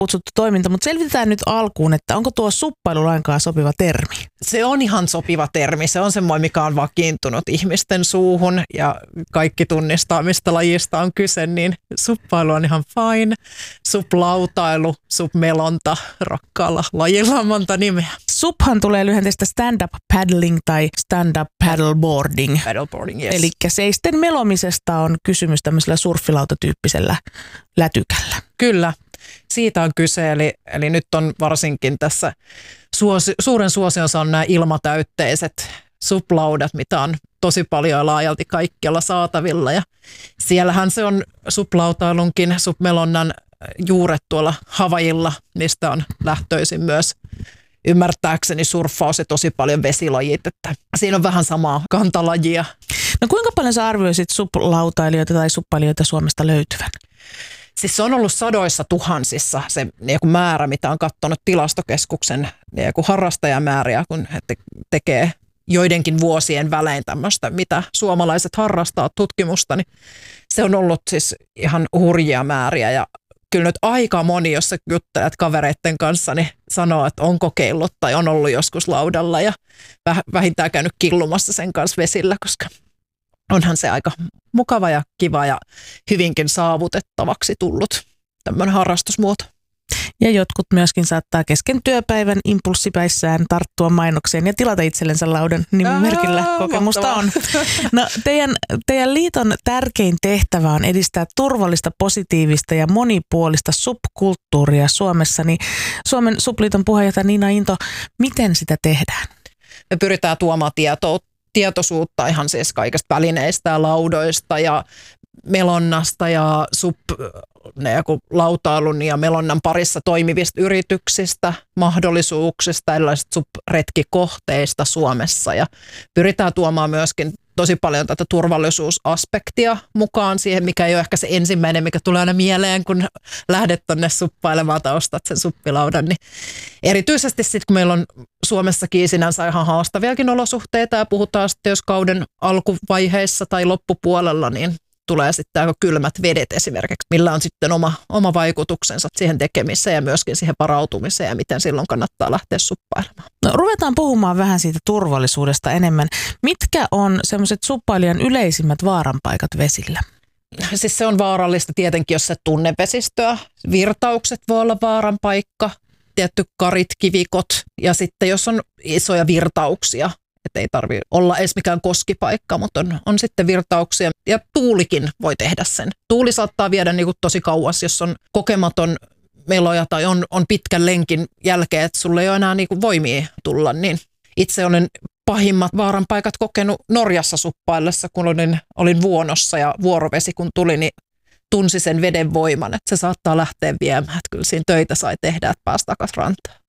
kutsuttu toiminta, mutta selvitetään nyt alkuun, että onko tuo suppailu lainkaan sopiva termi? Se on ihan sopiva termi. Se on semmoinen, mikä on vakiintunut ihmisten suuhun ja kaikki tunnistaa, mistä lajista on kyse, niin suppailu on ihan fine. Suplautailu, supmelonta, rakkaalla lajilla on monta nimeä. Suphan tulee lyhenteestä stand-up paddling tai stand-up paddleboarding. Paddleboarding, yes. Eli seisten melomisesta on kysymys tämmöisellä surffilautatyyppisellä lätykällä. Kyllä, siitä on kyse. Eli nyt on varsinkin tässä suuren suosionsa on nämä ilmatäytteiset suplaudat, mitä on tosi paljon ja laajalti kaikkialla saatavilla. Ja siellähän se on suplautailunkin, supmelonnan juuret tuolla Havaijilla, mistä on lähtöisin myös ymmärtääkseni surffaus ja tosi paljon vesilajit, että siinä on vähän samaa kantalajia. No kuinka paljon sä arvioisit suplautailijoita tai suppailijoita Suomesta löytyvän? Siis se on ollut sadoissa tuhansissa se määrä, mitä on katsonut tilastokeskuksen harrastajamääriä, kun he tekee joidenkin vuosien välein tämmöistä, mitä suomalaiset harrastaa tutkimusta, niin se on ollut siis ihan hurjia määriä ja kyllä nyt aika moni, jos sä juttelet kavereiden kanssa, niin sanoo, että on kokeillut tai on ollut joskus laudalla ja vähintään käynyt killumassa sen kanssa vesillä, koska onhan se aika mukava ja kiva ja hyvinkin saavutettavaksi tullut tämmöinen harrastusmuoto. Ja jotkut myöskin saattaa kesken työpäivän impulssipäissään tarttua mainokseen ja tilata itsellensä laudan nimimerkillä. Kokemusta on. No, teidän liiton tärkein tehtävä on edistää turvallista, positiivista ja monipuolista subkulttuuria Suomessa. Niin Suomen Supliiton puheenjohtaja Niina Into, miten sitä tehdään? Me pyritään tuomaan tietoisuutta ihan siis kaikista välineistä ja laudoista ja melonnasta ja lautailun ja melonnan parissa toimivista yrityksistä, mahdollisuuksista, erilaisista subretkikohteista Suomessa ja pyritään tuomaan myöskin tosi paljon tätä turvallisuusaspektia mukaan siihen, mikä ei ole ehkä se ensimmäinen, mikä tulee aina mieleen, kun lähdet tonne suppailemaan tai ostat sen suppilaudan. Niin erityisesti sitten, kun meillä on Suomessakin sinänsä ihan haastaviakin olosuhteita ja puhutaan sitten, jos kauden alkuvaiheissa tai loppupuolella, niin tulee sitten aika kylmät vedet esimerkiksi, millä on sitten oma vaikutuksensa siihen tekemiseen ja myöskin siihen varautumiseen ja miten silloin kannattaa lähteä suppailemaan. No, ruvetaan puhumaan vähän siitä turvallisuudesta enemmän. Mitkä on semmoiset suppailijan yleisimmät vaaranpaikat vesillä? Siis se on vaarallista tietenkin, jos se tunne vesistöä. Virtaukset voi olla vaaranpaikka, tietty karit, kivikot ja sitten jos on isoja virtauksia. Että ei tarvitse olla edes mikään koskipaikka, mutta on sitten virtauksia ja tuulikin voi tehdä sen. Tuuli saattaa viedä niin kuin tosi kauas, jos on kokematon meloja tai on pitkän lenkin jälkeen, että sulle ei ole enää niin kuin voimia tulla. Niin itse olen pahimmat vaaranpaikat kokenut Norjassa suppaillessa, kun olin Vuonossa ja vuorovesi kun tuli, niin tunsi sen veden voiman, että se saattaa lähteä viemään. Että kyllä siinä töitä sai tehdä, että pääsi takaisin rantaan.